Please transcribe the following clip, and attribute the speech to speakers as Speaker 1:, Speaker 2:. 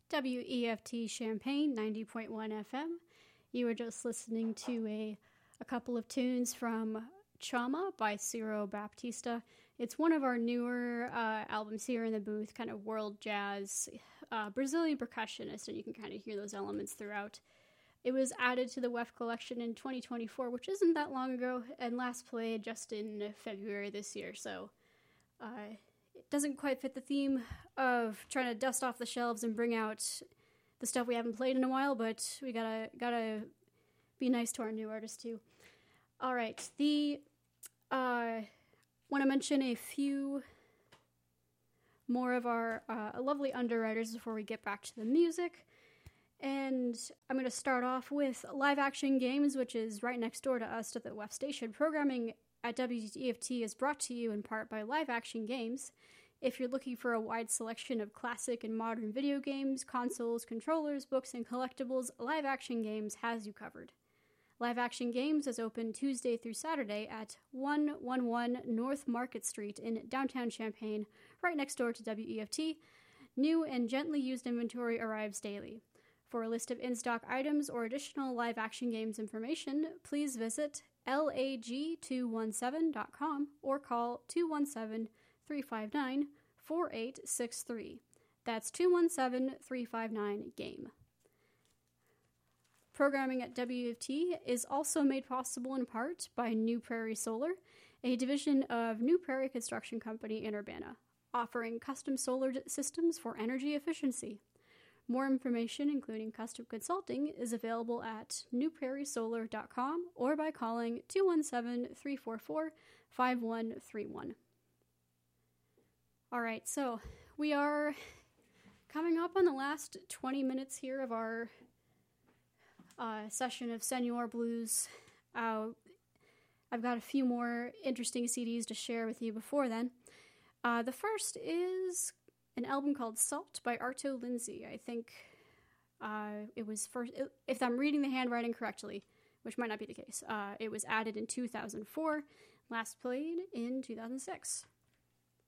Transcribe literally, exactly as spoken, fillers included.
Speaker 1: W E F T Champaign ninety point one F M. You were just listening to a, a couple of tunes from Chama by Ciro Baptista. It's one of our newer uh, albums here in the booth, kind of world jazz, uh, Brazilian percussionist, and you can kind of hear those elements throughout. It was added to the W E F collection in twenty twenty-four, which isn't that long ago, and last played just in February this year, so uh, it doesn't quite fit the theme of trying to dust off the shelves and bring out the stuff we haven't played in a while, but we gotta gotta be nice to our new artists too. All right, the uh, want to mention a few more of our uh, lovely underwriters before we get back to the music. And I'm going to start off with Live Action Games, which is right next door to us at the W E F station. Programming at W E F T is brought to you in part by Live Action Games. If you're looking for a wide selection of classic and modern video games, consoles, controllers, books, and collectibles, Live Action Games has you covered. Live Action Games is open Tuesday through Saturday at one eleven North Market Street in downtown Champaign, right next door to W E F T. New and gently used inventory arrives daily. For a list of in-stock items or additional Live Action Games information, please visit lag two one seven dot com or call two one seven, three five nine, four eight six three. That's two one seven, three five nine, GAME. Programming at W E F T is also made possible in part by New Prairie Solar, a division of New Prairie Construction Company in Urbana, offering custom solar systems for energy efficiency. More information, including custom consulting, is available at new prairie solar dot com or by calling two one seven, three four four, five one three one. All right, so we are coming up on the last twenty minutes here of our uh, session of Senor Blues. Uh, I've got a few more interesting C Ds to share with you before then. Uh, the first is an album called Salt by Arto Lindsay. I think uh, it was first, if I'm reading the handwriting correctly, which might not be the case, uh, it was added in two thousand four, last played in two thousand six.